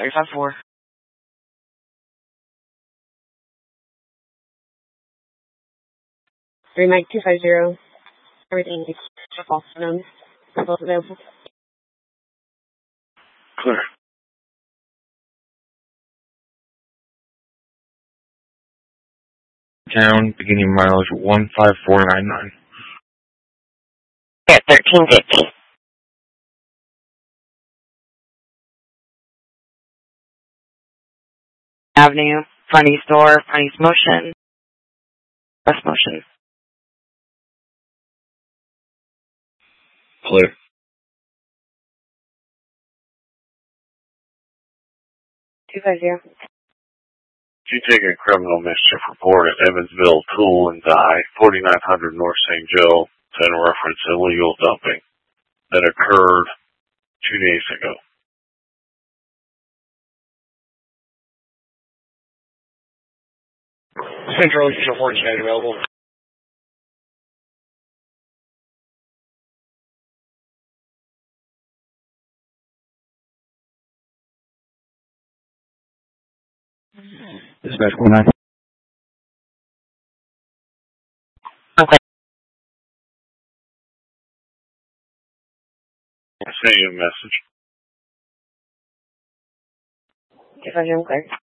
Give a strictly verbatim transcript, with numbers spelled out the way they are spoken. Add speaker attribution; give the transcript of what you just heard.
Speaker 1: thirty-five four.
Speaker 2: Three Mike two five zero. Everything is false known. Both available.
Speaker 3: Clear. Town, beginning mileage one five four nine nine.
Speaker 1: At thirteen fifty. Avenue, front east door, front east motion, west motion.
Speaker 3: Clear.
Speaker 2: two five zero.
Speaker 3: If you take a criminal mischief report at Evansville Tool and Die, forty-nine hundred North Saint Joe, to reference illegal dumping that occurred two days ago.
Speaker 4: Central Official fourteen is available.
Speaker 5: Dispatch one nine.
Speaker 1: Okay.
Speaker 3: I sent you a message.
Speaker 2: two five zero, clear.